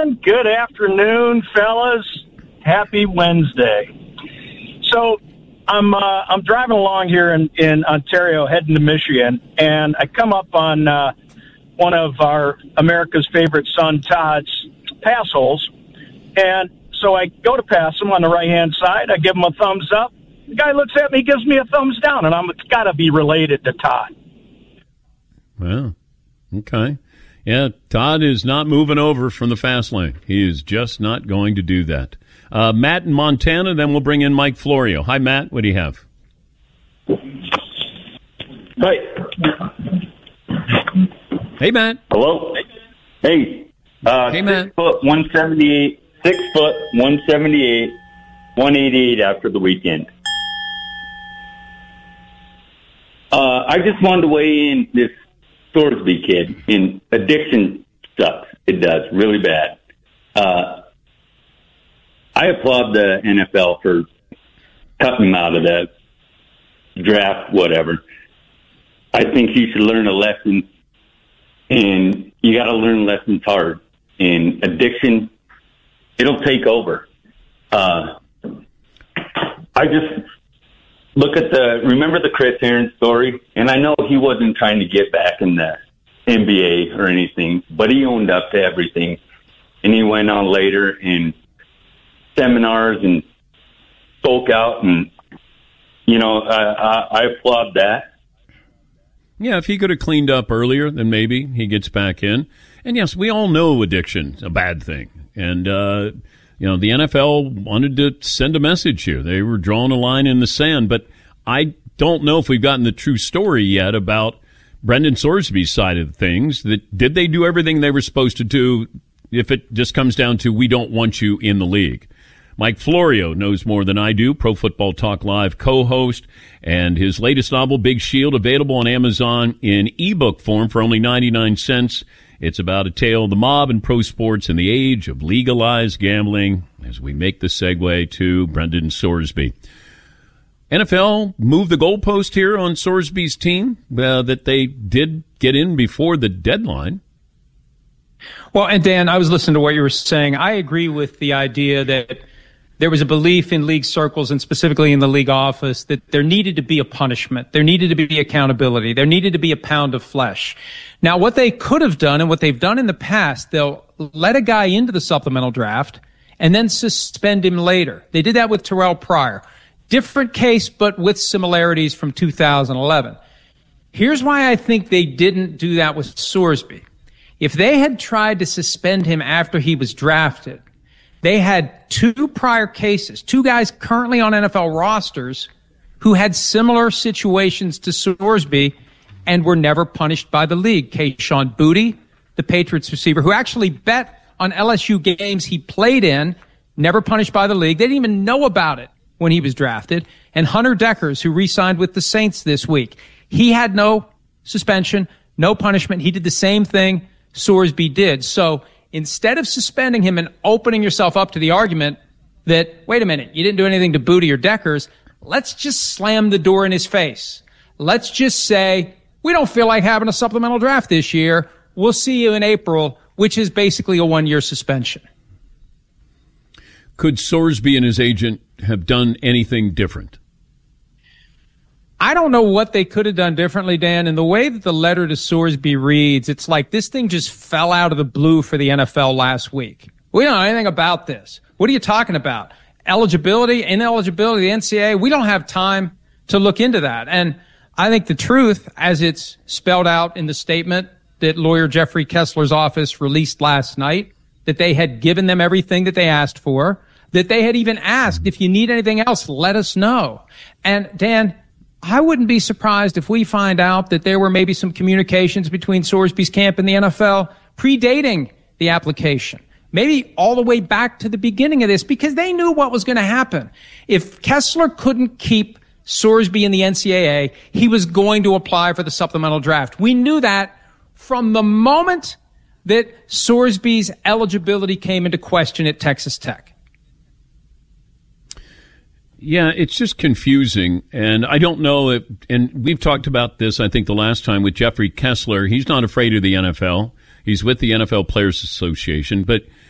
Dan. Good afternoon, fellas. Happy Wednesday. So I'm driving along here in Ontario, heading to Michigan, and I come up on one of our America's favorite son, Todd's pass holes. And so I go to pass him on the right-hand side. I give him a thumbs up. The guy looks at me, gives me a thumbs down, and it's got to be related to Todd. Well, okay. Yeah, Todd is not moving over from the fast lane. He is just not going to do that. Matt in Montana, then we'll bring in Mike Florio. Hi, Matt. What do you have? Hi. Hey, Matt. Hello. Hey. Hey, Matt. 6 foot 178. 6 foot 178. 188 after the weekend. I just wanted to weigh in this Sorsby kid. And addiction sucks. It does really bad. I applaud the NFL for cutting him out of the draft, whatever. I think he should learn a lesson, and you got to learn lessons hard. And addiction, it'll take over. I just look at remember the Chris Aaron story? And I know he wasn't trying to get back in the NBA or anything, but he owned up to everything. And he went on later and seminars and spoke out, and I applaud that. Yeah, if he could have cleaned up earlier, then maybe he gets back in. And yes, we all know addiction's a bad thing. And the NFL wanted to send a message here. They were drawing a line in the sand, but I don't know if we've gotten the true story yet about Brendan Sorsby's side of things. Did they do everything they were supposed to do? If it just comes down to we don't want you in the league. Mike Florio knows more than I do, Pro Football Talk Live co-host, and his latest novel, Big Shield, available on Amazon in ebook form for only 99 cents. It's about a tale of the mob and pro sports in the age of legalized gambling as we make the segue to Brendan Sorsby. NFL moved the goalpost here on Sorsby's team that they did get in before the deadline. Well, and Dan, I was listening to what you were saying. I agree with the idea that there was a belief in league circles and specifically in the league office that there needed to be a punishment. There needed to be accountability. There needed to be a pound of flesh. Now, what they could have done and what they've done in the past, they'll let a guy into the supplemental draft and then suspend him later. They did that with Terrell Pryor. Different case, but with similarities from 2011. Here's why I think they didn't do that with Sorsby. If they had tried to suspend him after he was drafted, they had 2 prior cases, 2 guys currently on NFL rosters who had similar situations to Sorsby and were never punished by the league. Kayshon Boutte, the Patriots receiver, who actually bet on LSU games he played in, never punished by the league. They didn't even know about it when he was drafted. And Hunter Deckers, who re-signed with the Saints this week. He had no suspension, no punishment. He did the same thing Sorsby did. So instead of suspending him and opening yourself up to the argument that, wait a minute, you didn't do anything to Boutte or Deckers, let's just slam the door in his face. Let's just say, we don't feel like having a supplemental draft this year. We'll see you in April, which is basically a 1-year suspension. Could Sorsby and his agent have done anything different? I don't know what they could have done differently, Dan. And the way that the letter to Sorsby reads, it's like this thing just fell out of the blue for the NFL last week. We don't know anything about this. What are you talking about? Eligibility, ineligibility, the NCAA? We don't have time to look into that. And I think the truth, as it's spelled out in the statement that lawyer Jeffrey Kessler's office released last night, that they had given them everything that they asked for, that they had even asked, if you need anything else, let us know. And Dan, I wouldn't be surprised if we find out that there were maybe some communications between Sorsby's camp and the NFL predating the application. Maybe all the way back to the beginning of this, because they knew what was going to happen. If Kessler couldn't keep Sorsby in the NCAA, he was going to apply for the supplemental draft. We knew that from the moment that Sorsby's eligibility came into question at Texas Tech. Yeah, it's just confusing, and I don't know if, and we've talked about this, I think, the last time with Jeffrey Kessler. He's not afraid of the NFL. He's with the NFL Players Association, but